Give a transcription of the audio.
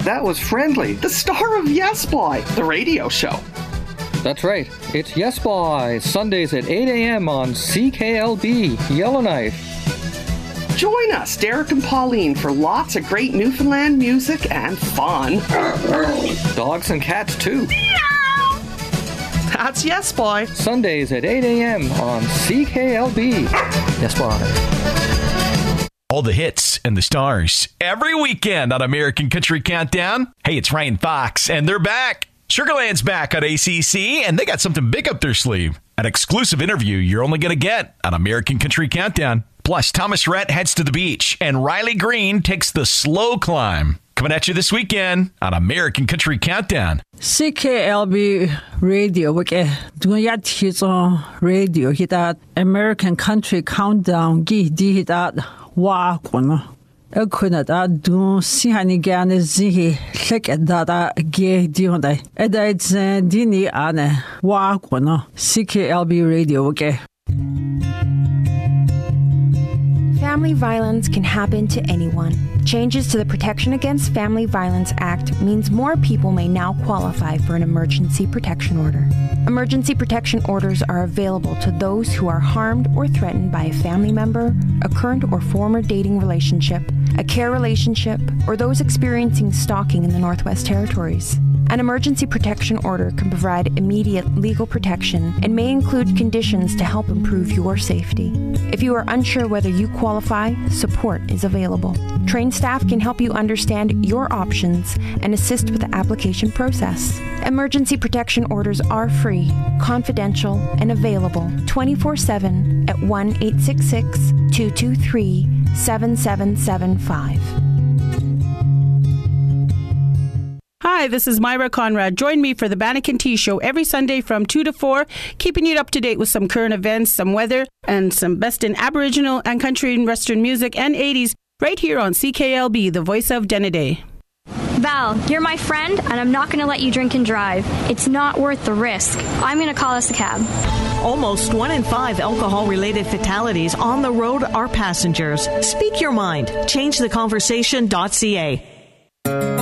That was Friendly, the star of Yes Boy, the radio show. That's right. It's Yes Boy, Sundays at 8 a.m. on CKLB, Yellowknife. Join us, Derek and Pauline, for lots of great Newfoundland music and fun. Dogs and cats, too. That's Yes Boy. Sundays at 8 a.m. on CKLB. Yes Boy. All the hits and the stars every weekend on American Country Countdown. Hey, it's Ryan Fox, and they're back. Sugarland's back on ACC, and they got something big up their sleeve. An exclusive interview you're only going to get on American Country Countdown. Plus, Thomas Rhett heads to the beach, and Riley Green takes the slow climb. Coming at you this weekend on American Country Countdown. CKLB Radio, wake dunya tizo radio hitat American Country Countdown gi di hitat wa kono. Ekuna da du sihani gane zihi lek da ge di honda. Eda zen dini ane wa kono. CKLB Radio, wake. Family violence can happen to anyone. Changes to the Protection Against Family Violence Act means more people may now qualify for an emergency protection order. Emergency protection orders are available to those who are harmed or threatened by a family member, a current or former dating relationship, a care relationship, or those experiencing stalking in the Northwest Territories. An emergency protection order can provide immediate legal protection and may include conditions to help improve your safety. If you are unsure whether you qualify, support is available. Trained staff can help you understand your options and assist with the application process. Emergency protection orders are free, confidential, and available 24/7 at 1-866-223-7775. Hi, this is Myra Conrad. Join me for the Banneker Tea Show every Sunday from 2 to 4, keeping you up to date with some current events, some weather, and some best in Aboriginal and country and Western music and 80s right here on CKLB, the voice of Denneday. Val, you're my friend, and I'm not going to let you drink and drive. It's not worth the risk. I'm going to call us a cab. Almost 1 in 5 alcohol-related fatalities on the road are passengers. Speak your mind. ChangeTheConversation.ca.